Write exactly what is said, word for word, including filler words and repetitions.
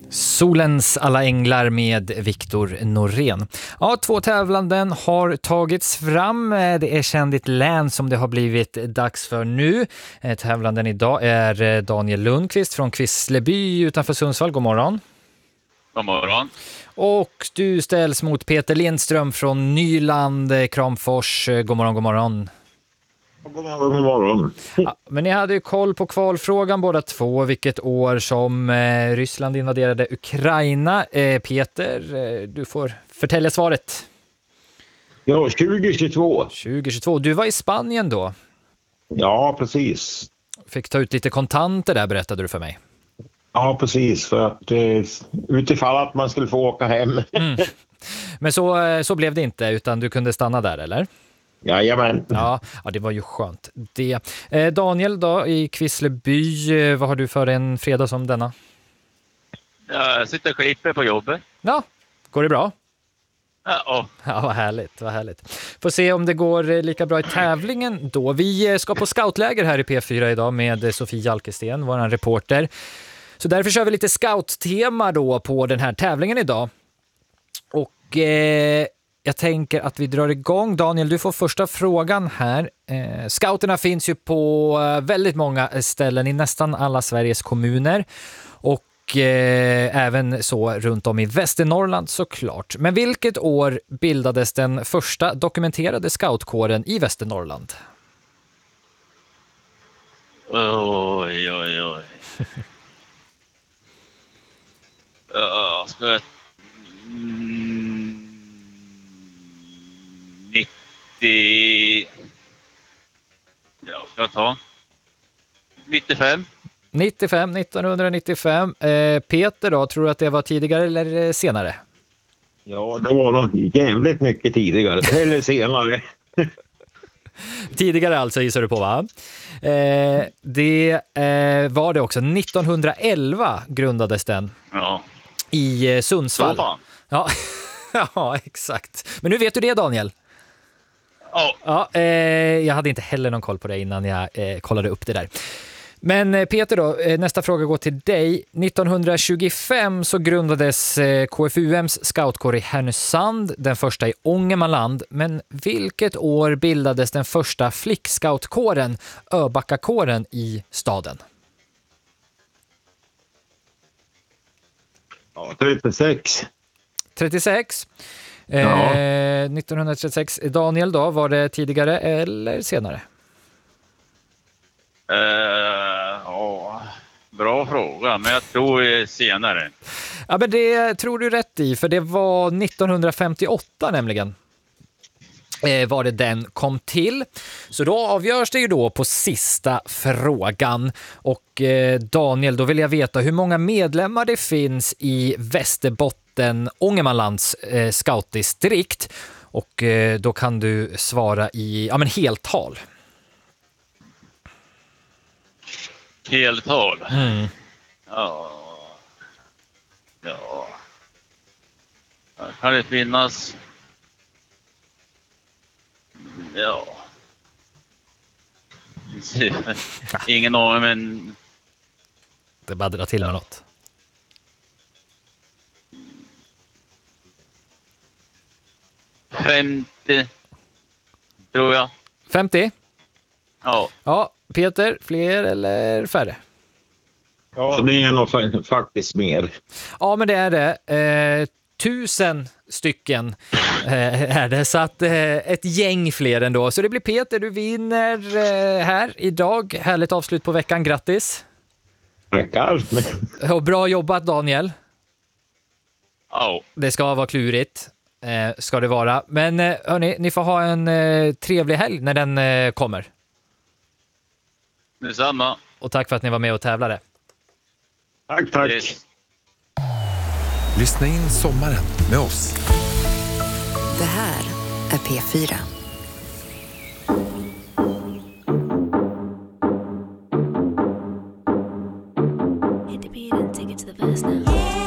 Solens alla änglar med Viktor Norén. Ja, två tävlanden har tagits fram. Det är Kändligt län som det har blivit dags för nu. Tävlanden idag är Daniel Lundqvist från Kvissleby utanför Sundsvall. God morgon. God morgon. Och du ställs mot Peter Lindström från Nyland, Kramfors. God morgon, god morgon. God morgon, god morgon. Ja, men ni hade ju koll på kvalfrågan båda två, vilket år som eh, Ryssland invaderade Ukraina. Eh, Peter, eh, du får förtälla svaret. Ja, tjugo tjugotvå. tjugo tjugotvå. Du var i Spanien då. Ja, precis. Fick ta ut lite kontanter där, berättade du för mig. Ja, precis. För att eh, utifall att man skulle få åka hem. Mm. Men så, så blev det inte, utan du kunde stanna där, eller? Jajamän. Ja, ja, det var ju skönt. Det. Eh, Daniel då i Kvissleby, eh, vad har du för en fredag som denna? Jag sitter och klipper på jobbet. Ja, går det bra? Ja, Ja, vad härligt, vad härligt. Får se om det går eh, lika bra i tävlingen då. Vi eh, ska på scoutläger här i P fyra idag med eh, Sofie Jalkesten, vår reporter. Så därför kör vi lite scouttema då på den här tävlingen idag. Och eh, jag tänker att vi drar igång. Daniel, du får första frågan här. Eh, scouterna finns ju på eh, väldigt många ställen i nästan alla Sveriges kommuner. Och eh, även så runt om i Västernorrland såklart. Men vilket år bildades den första dokumenterade scoutkåren i Västernorrland? oj, oj, oj. Ja, ska jag... Mm, nittio... Ja, ska jag ta? nittiofem. nittiofem, nittonhundranittiofem. Eh, Peter då, tror du att det var tidigare eller senare? Ja, det var nog jävligt mycket tidigare. Eller senare. Tidigare alltså, gissar du på, va? Eh, det eh, var det också. nittonhundraelva grundades den. Ja. I eh, Sundsvall. Så fan. Ja. Ja, exakt. Men nu vet du det, Daniel. Ja. Ja, eh, jag hade inte heller någon koll på det innan jag eh, kollade upp det där. Men eh, Peter då, eh, nästa fråga går till dig. nittonhundratjugofem så grundades eh, K F U M:s scoutkår i Härnösand, den första i Ångermanland. Men vilket år bildades den första flickscoutkåren, Öbackakåren, i staden? Ja, trettiosex. trettiosex. Ja. Eh, nittonhundratrettiosex. Daniel då, var det tidigare eller senare? Uh, ja, bra fråga, men jag tror senare. Ja, men det tror du rätt i, för det var nittonhundrafemtioåtta nämligen. Eh, var det den kom till. Så då avgörs det ju då på sista frågan. Och eh, Daniel, då vill jag veta hur många medlemmar det finns i Västerbotten, Ångermanlands eh, scoutdistrikt. Och eh, då kan du svara i ja, men heltal. Heltal. Mm. Ja. Ja. Kan det finnas... Ja. Ingen aning, men... Det bara dra till med något. femtio, tror jag. femtio? Ja. Ja, Peter, fler eller färre? Ja, det är nog fa- faktiskt mer. Ja, men det är det. Eh, tusen stycken eh, är det. Så att eh, ett gäng fler ändå. Så det blir Peter, du vinner eh, här idag. Härligt avslut på veckan, grattis. Tackar. Och bra jobbat, Daniel. Ja. Det ska vara klurigt. Eh, ska det vara. Men eh, hörni, ni får ha en eh, trevlig helg när den eh, kommer. Detsamma. Och tack för att ni var med och tävlade. Tack, tack. Yes. Lyssna in sommaren med oss. Det här är P fyra.